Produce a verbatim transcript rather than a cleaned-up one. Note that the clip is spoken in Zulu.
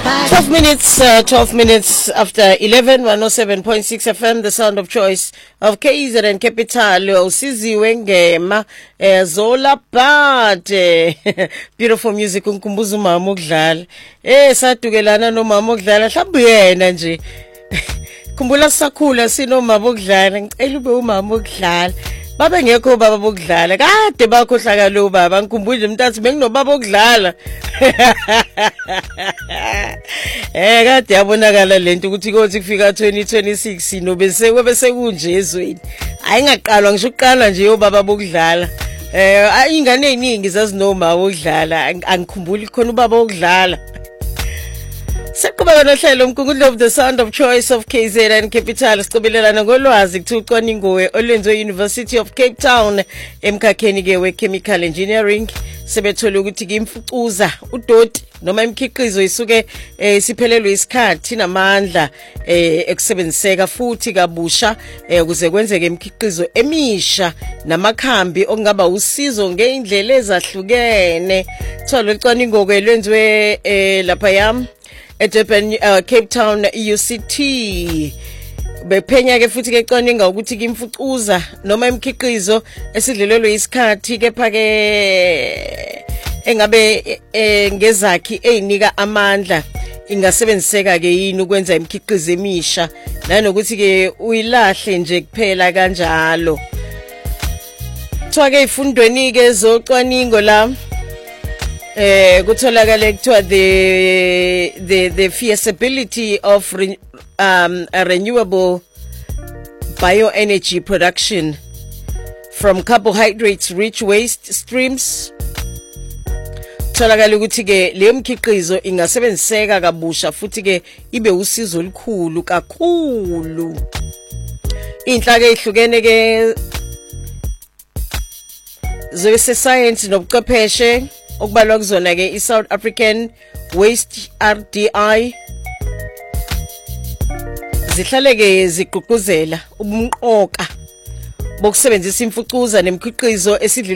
twelve minutes, uh, twelve minutes after eleven, one oh seven point six F M, the sound of choice of K Z N Capital. Usiziwe ngema, eh, Zola Pate. Beautiful music, unkumbuza umama ukudlala. Eh, sadukelana nomama ukudlala, mhlawumbe yena nje. Kumbula sakhula sinomama ukudlala, ngicela ube umama ukudlala. Baba ngekho baba bokudlala kade bakhohlaka lo baba ngikhumbule mntathi benginobaba okudlala eh kade yabonakala lento ukuthi kothi kufika twenty twenty-six no bese bese kunje ezweni ayingaqalwa ngisho uqala nje yobaba bokudlala eh ingane eziningi zazinoma okudlala angikhumbuli khona ubaba okudlala. Sekuba nohlelo umkhumbulo of the sound of choice of K Z N Capital sicobelelana ngolwazi kucwaningo olwenziwe University of Cape Town emkhakheni ke we chemical engineering sebethola ukuthi kimfucuza udoti noma imikhiqizo isuke siphelelwe isikhathi namandla ekusebenziseka futhi kabusha ukuze kwenzeke imikhiqizo emisha namakhambi okungaba usizo ngeindlela ezahlukene. Thola ucwaningo lwenziwe lapha yami eDurban, uh, Cape Town U C T bephenya ke futhi ke cwaninga ukuthi kimfucuza noma imikhiqizo esidlelelwe isikhathi kepha ke engabe ngezakhi ezinika amandla ingasebenziseka ke yini ukwenza imikhiqizo emisha nanokuthi ke uyilahle nje kuphela kanjalo. Kuthiwa ke ifundweni ke zocwaningo la Eh kutholakala kuthiwa the the the feasibility of re, um a renewable bioenergy production from carbohydrates rich waste streams. Kutholakala ukuthi ke le mkhiqizo ingasebenziseka kabusha futhi ke ibe usizo olukhulu kakhulu. Inhlaka ezihlukene ke zobe science nobuchwepheshe okubalwa kuzona ke iSouth African Waste R D I zihlale ke zigqugquzela ubumqoka bokusebenzisa imfucuza nemikhiqizo esidlile